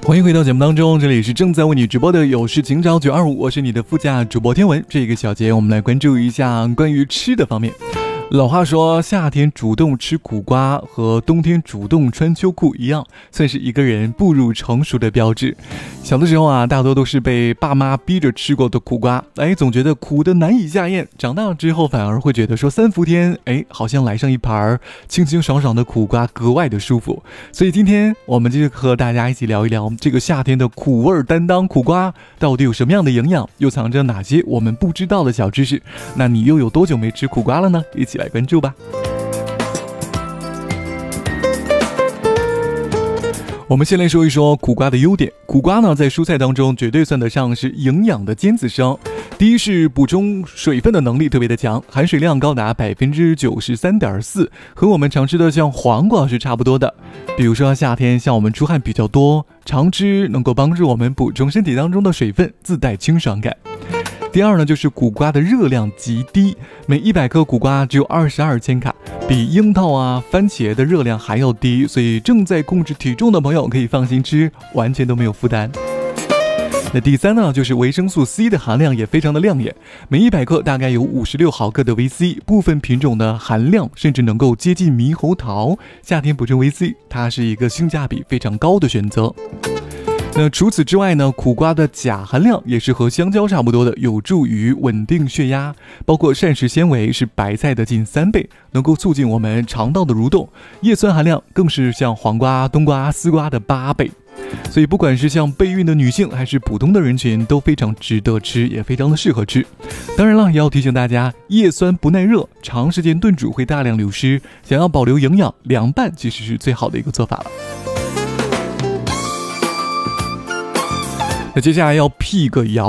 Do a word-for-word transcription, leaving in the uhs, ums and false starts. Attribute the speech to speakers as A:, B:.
A: 欢迎回到节目当中，这里是正在为你直播的有事情找九二五，我是你的副驾主播天文。这个小节我们来关注一下关于吃的方面。老话说，夏天主动吃苦瓜和冬天主动穿秋裤一样，算是一个人步入成熟的标志。小的时候啊，大多都是被爸妈逼着吃过的苦瓜，哎，总觉得苦的难以下咽。长大之后反而会觉得说三伏天，哎，好像来上一盘清清爽爽的苦瓜格外的舒服。所以今天我们就和大家一起聊一聊这个夏天的苦味担当苦瓜到底有什么样的营养，又藏着哪些我们不知道的小知识。那你又有多久没吃苦瓜了呢？一起来关注吧。我们先来说一说苦瓜的优点。苦瓜呢，在蔬菜当中绝对算得上是营养的尖子生。第一是补充水分的能力特别的强，含水量高达百分之九十三点四，和我们常吃的像黄瓜是差不多的。比如说夏天像我们出汗比较多，常吃能够帮助我们补充身体当中的水分，自带清爽感。第二呢，就是苦瓜的热量极低，每一百克苦瓜只有二十二千卡，比樱桃啊、番茄的热量还要低，所以正在控制体重的朋友可以放心吃，完全都没有负担。那第三呢，就是维生素 C 的含量也非常的亮眼，每一百克大概有五十六毫克的维 C， 部分品种的含量甚至能够接近猕猴桃。夏天补充维 C， 它是一个性价比非常高的选择。那除此之外呢，苦瓜的钾含量也是和香蕉差不多的，有助于稳定血压，包括膳食纤维是白菜的近三倍，能够促进我们肠道的蠕动，叶酸含量更是像黄瓜、冬瓜、丝瓜的八倍。所以不管是像备孕的女性还是普通的人群都非常值得吃，也非常的适合吃。当然了，也要提醒大家，叶酸不耐热，长时间炖煮会大量流失，想要保留营养，凉拌其实是最好的一个做法了。那接下来要辟个谣。